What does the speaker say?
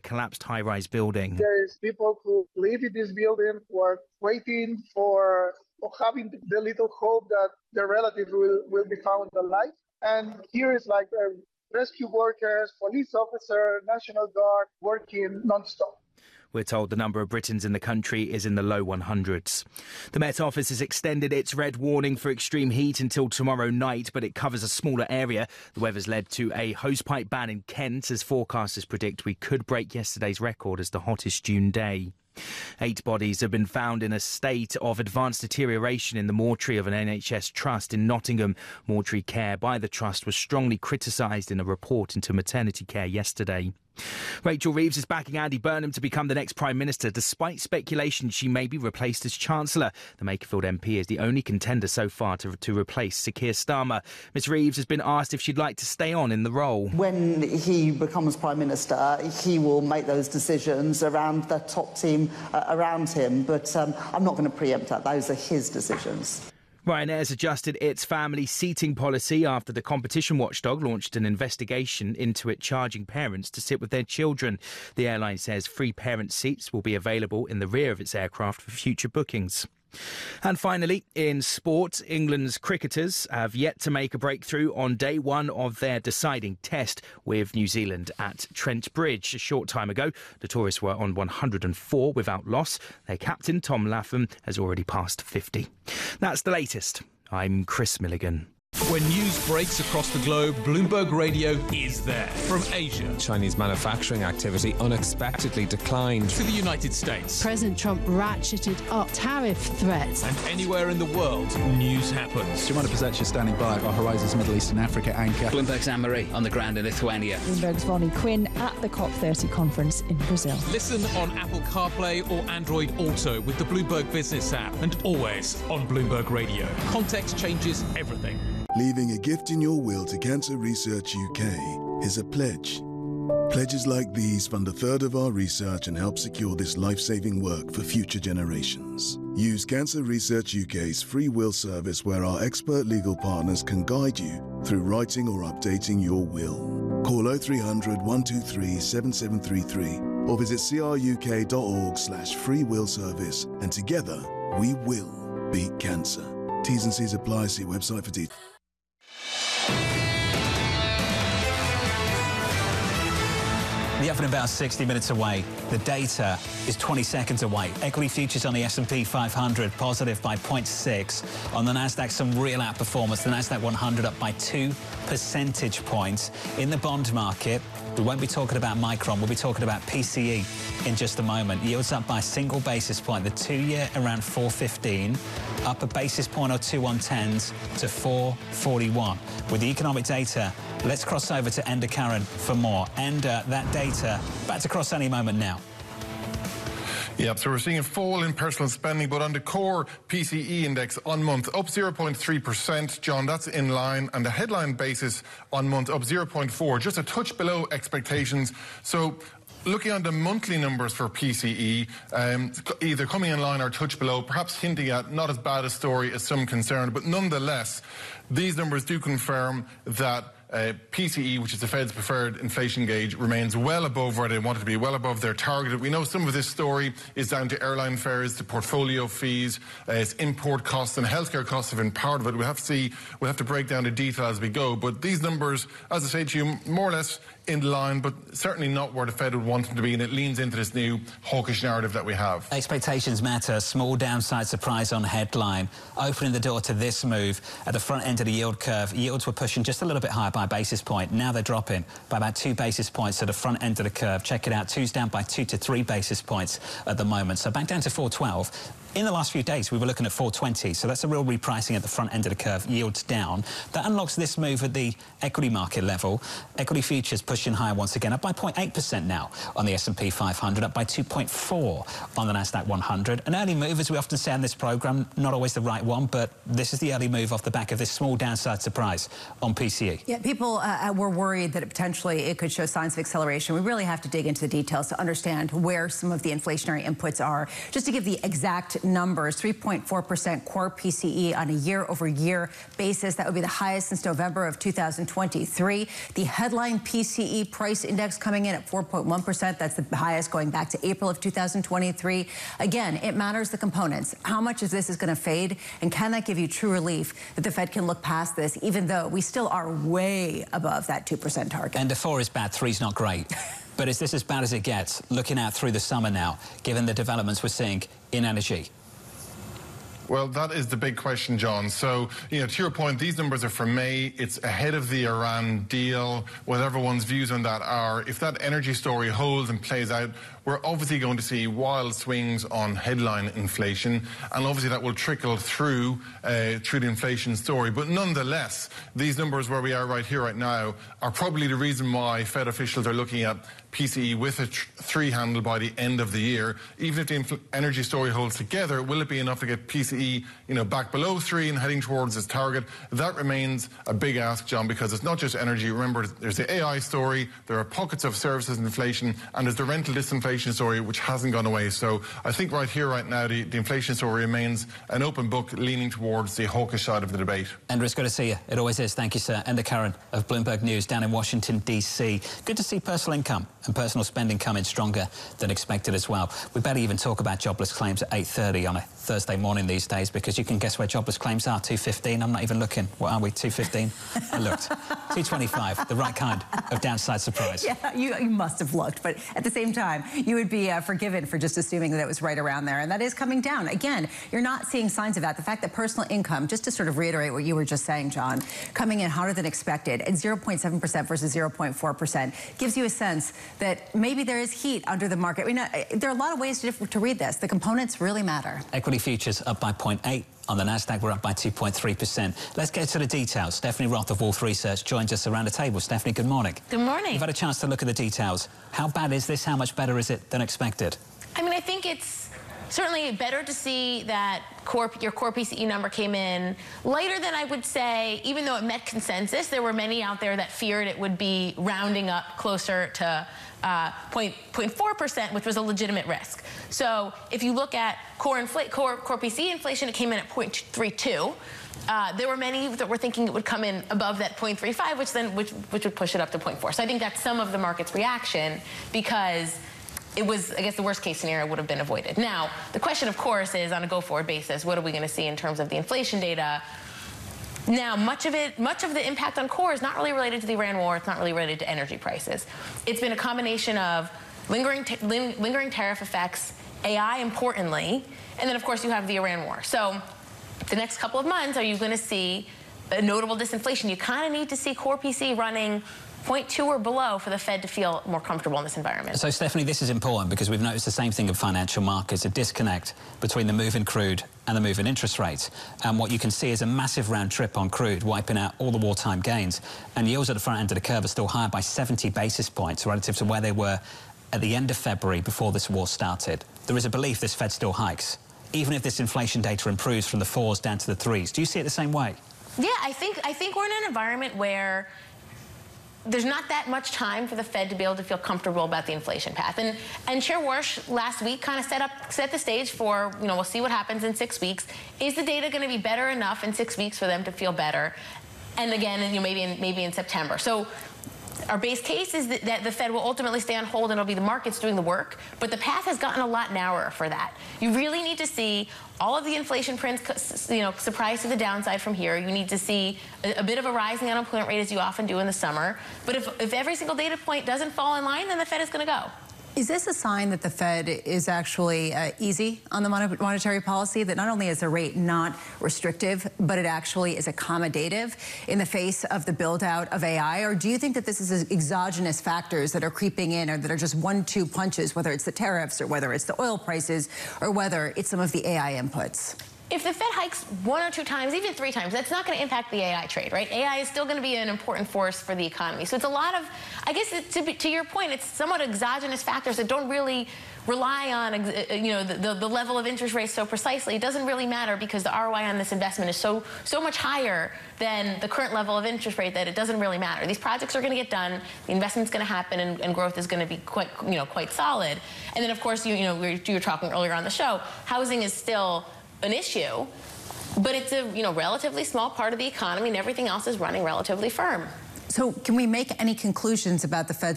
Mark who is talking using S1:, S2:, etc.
S1: collapsed high-rise building.
S2: There's people who live in this building who are waiting for or having the little hope that their relatives will be found alive. And here is like rescue workers, police officer, National Guard working non-stop.
S1: We're told the number of Britons in the country is in the low 100s. The Met Office has extended its red warning for extreme heat until tomorrow night, but it covers a smaller area. The weather's led to a hosepipe ban in Kent, as forecasters predict we could break yesterday's record as the hottest June day. 8 bodies have been found in a state of advanced deterioration in the mortuary of an NHS trust in Nottingham. Mortuary care by the trust was strongly criticised in a report into maternity care yesterday. Rachel Reeves is backing Andy Burnham to become the next Prime Minister, despite speculation she may be replaced as Chancellor. The Makerfield MP is the only contender so far to replace Sir Keir Starmer. Ms Reeves has been asked if she'd like to stay on in the role.
S3: When he becomes Prime Minister, he will make those decisions around the top team around him, but I'm not going to preempt that. Those are his decisions.
S1: Ryanair's adjusted its family seating policy after the competition watchdog launched an investigation into it charging parents to sit with their children. The airline says free parent seats will be available in the rear of its aircraft for future bookings. And finally, in sport, England's cricketers have yet to make a breakthrough on day one of their deciding test with New Zealand at Trent Bridge. A short time ago, the tourists were on 104 without loss. Their captain, Tom Latham, has already passed 50. That's the latest. I'm Chris Milligan.
S4: When news breaks across the globe, Bloomberg Radio is there. From Asia,
S5: Chinese manufacturing activity unexpectedly declined.
S4: To the United States.
S6: President Trump ratcheted up tariff threats.
S4: And anywhere in the world, news happens.
S7: Jemima Pezet standing by our Horizons Middle East and Africa anchor.
S8: Bloomberg's Anne-Marie on the ground in Lithuania.
S6: Bloomberg's Vonnie Quinn at the COP30 conference in Brazil.
S4: Listen on Apple CarPlay or Android Auto with the Bloomberg Business app, and always on Bloomberg Radio. Context changes everything.
S9: Leaving a gift in your will to Cancer Research UK is a pledge. Pledges like these fund a third of our research and help secure this life-saving work for future generations. Use Cancer Research UK's free will service, where our expert legal partners can guide you through writing or updating your will. Call 0300 123 7733 or visit cruk.org/free will service, and together we will beat cancer. T's and C's apply. See website for details.
S8: The open about 60 minutes away. The data is 20 seconds away. Equity futures on the S&P 500 positive by 0.6. On the Nasdaq, some real outperformance. The Nasdaq 100 up by 2 percentage points. In the bond market, we won't be talking about Micron. We'll be talking about PCE in just a moment. Yields up by a single basis point. The 2-year around 4.15. Up a basis point or two on 10s to 4.41. With the economic data, let's cross over to Enda Curran for more. Enda, that data about to cross any moment now.
S10: Yeah, so we're seeing a fall in personal spending, but on the core PCE index on month, up 0.3%. John, that's in line. And the headline basis on month, up 0.4%, just a touch below expectations. So looking at the monthly numbers for PCE, either coming in line or touch below, perhaps hinting at not as bad a story as some concerned, but nonetheless, these numbers do confirm that PCE, which is the Fed's preferred inflation gauge, remains well above where they want it to be, well above their target. We know some of this story is down to airline fares, to portfolio fees, its import costs, and healthcare costs have been part of it. We'll have to break down the detail as we go. But these numbers, as I say to you, more or less in line, but certainly not where the Fed would want them to be, and it leans into this new hawkish narrative that we have.
S8: Expectations matter. Small downside surprise on headline, opening the door to this move at the front end of the yield curve. Yields were pushing just a little bit higher by a basis point. Now they're dropping by about 2 basis points at the front end of the curve. Check it out. 2's down by 2 to 3 basis points at the moment. So back down to 412. In the last few days, we were looking at 420, so that's a real repricing at the front end of the curve. Yields down. That unlocks this move at the equity market level. Equity futures pushing higher once again, up by 0.8% now on the S&P 500, up by 2.4 on the Nasdaq 100. An early move, as we often say on this programme, not always the right one, but this is the early move off the back of this small downside surprise on PCE.
S11: Yeah, people were worried that potentially it could show signs of acceleration. We really have to dig into the details to understand where some of the inflationary inputs are. Just to give the exact shocked numbers, 3.4% core PCE on a year-over-year basis. That would be the highest since November of 2023. The headline PCE price index coming in at 4.1%. That's the highest going back to April of 2023. Again, it matters the components. How much of this is going to fade? And can that give you true relief that the Fed can look past this, even though we still are way above that 2% target?
S8: And 4 is bad, 3 is not great. But is this as bad as it gets, looking out through the summer now, given the developments we're seeing in energy?
S10: Well, that is the big question, John. So, to your point, these numbers are from May. It's ahead of the Iran deal, whatever one's views on that are. If that energy story holds and plays out, we're obviously going to see wild swings on headline inflation, and obviously that will trickle through the inflation story. But nonetheless, these numbers where we are right here, right now, are probably the reason why Fed officials are looking at PCE with a 3 handle by the end of the year. Even if the energy story holds together, will it be enough to get PCE, back below 3 and heading towards its target? That remains a big ask, John, because it's not just energy. Remember, there's the AI story, there are pockets of services inflation, and there's the rental disinflation story, which hasn't gone away. So I think right here, right now, the inflation story remains an open book, leaning towards the hawkish side of the debate.
S8: Enda, it's good to see you. It always is. Thank you, sir. Enda Curran of Bloomberg News down in Washington, D.C. Good to see personal income and personal spending coming stronger than expected as well. We better even talk about jobless claims at 8:30 on a Thursday morning these days, because you can guess where jobless claims are. 215. I'm not even looking. What are we? 215. I looked. 225. The right kind of downside surprise.
S11: Yeah, you must have looked, but at the same time, you would be forgiven for just assuming that it was right around there, and that is coming down. Again, you're not seeing signs of that. The fact that personal income, just to sort of reiterate what you were just saying, John, coming in hotter than expected at 0.7% versus 0.4% gives you a sense that maybe there is heat under the market. I mean, there are a lot of ways to read this. The components really matter.
S8: Equity futures up by 0.8. On the Nasdaq, we're up by 2.3%. Let's get to the details. Stephanie Roth of Wolf Research joins us around the table. Stephanie, good morning.
S12: Good morning.
S8: You've had a chance to look at the details. How bad is this? How much better is it than expected?
S12: I mean, I think it's certainly better to see that your core PCE number came in lighter than I would say, even though it met consensus. There were many out there that feared it would be rounding up closer to 0.4%, which was a legitimate risk. So if you look at core PCE inflation, it came in at 0.32. There were many that were thinking it would come in above that 0.35, which would push it up to 0.4. So I think that's some of the market's reaction, because it was, I guess, the worst case scenario would have been avoided. Now, the question, of course, is on a go-forward basis, what are we going to see in terms of the inflation data? Now, much of the impact on core is not really related to the Iran war. It's not really related to energy prices. It's been a combination of lingering tariff effects, AI, importantly, and then, of course, you have the Iran war. So the next couple of months, are you going to see a notable disinflation? You kind of need to see core PCE running 0.2 or below for the Fed to feel more comfortable in this environment.
S8: So, Stephanie, this is important because we've noticed the same thing in financial markets, a disconnect between the move in crude and the move in interest rates. And what you can see is a massive round trip on crude, wiping out all the wartime gains. And yields at the front end of the curve are still higher by 70 basis points relative to where they were at the end of February before this war started. There is a belief this Fed still hikes, even if this inflation data improves from the 4s down to the 3s. Do you see it the same way?
S12: Yeah, I think we're in an environment where there's not that much time for the Fed to be able to feel comfortable about the inflation path. And Chair Warsh last week kind of set the stage for, we'll see what happens in 6 weeks. Is the data going to be better enough in 6 weeks for them to feel better? And again, maybe in September. So our base case is that the Fed will ultimately stay on hold and it'll be the markets doing the work, but the path has gotten a lot narrower for that. You really need to see all of the inflation prints, surprise to the downside from here. You need to see a bit of a rising unemployment rate, as you often do in the summer. But if every single data point doesn't fall in line, then the Fed is going to go.
S11: Is this a sign that the Fed is actually easy on the monetary policy, that not only is the rate not restrictive, but it actually is accommodative in the face of the build-out of AI? Or do you think that this is exogenous factors that are creeping in, or that are just 1-2 punches, whether it's the tariffs or whether it's the oil prices or whether it's some of the AI inputs?
S12: if the Fed hikes 1 or 2 times, even 3 times, that's not going to impact the AI trade, right? AI is still going to be an important force for the economy. So it's a lot of, I guess, to your point, it's somewhat exogenous factors that don't really rely on, the level of interest rates so precisely. It doesn't really matter because the ROI on this investment is so much higher than the current level of interest rate that it doesn't really matter. These projects are going to get done, the investment's going to happen, and growth is going to be quite solid. And then, of course, you were talking earlier on the show, housing is still an issue, but it's a relatively small part of the economy, and everything else is running relatively firm.
S11: So can we make any conclusions about the Fed's